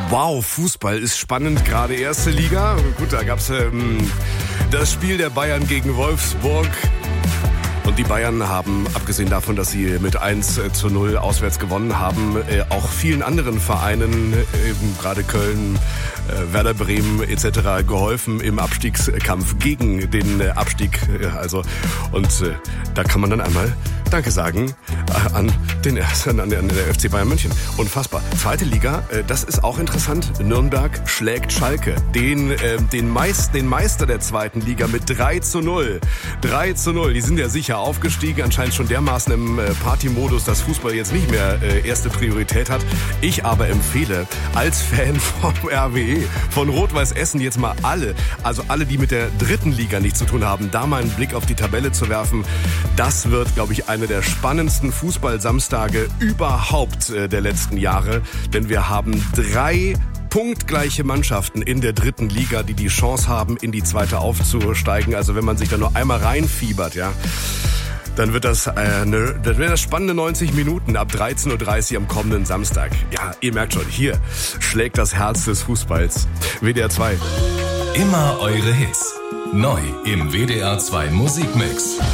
Wow, Fußball ist spannend, gerade erste Liga. Gut, da gab's das Spiel der Bayern gegen Wolfsburg. Und die Bayern haben, abgesehen davon, dass sie mit 1:0 auswärts gewonnen haben, auch vielen anderen Vereinen, eben gerade Köln, Werder Bremen etc. geholfen im Abstiegskampf gegen den Abstieg. Da kann man dann einmal Danke sagen an der FC Bayern München. Unfassbar. Zweite Liga, das ist auch interessant. Nürnberg schlägt Schalke. Den Meister der zweiten Liga mit 3:0. 3:0. Die sind ja sicher aufgestiegen. Anscheinend schon dermaßen im Partymodus, dass Fußball jetzt nicht mehr erste Priorität hat. Ich aber empfehle als Fan vom RWE, von Rot-Weiß Essen jetzt mal alle, die mit der dritten Liga nichts zu tun haben, da mal einen Blick auf die Tabelle zu werfen. Das wird, glaube ich, eine der spannendsten Fußball-Samstage überhaupt der letzten Jahre. Denn wir haben 3 punktgleiche Mannschaften in der dritten Liga, die die Chance haben, in die zweite aufzusteigen. Also wenn man sich da nur einmal reinfiebert, ja, dann wird das spannende 90 Minuten ab 13:30 Uhr am kommenden Samstag. Ja, ihr merkt schon, hier schlägt das Herz des Fußballs. WDR 2. Immer eure Hits. Neu im WDR 2 Musikmix.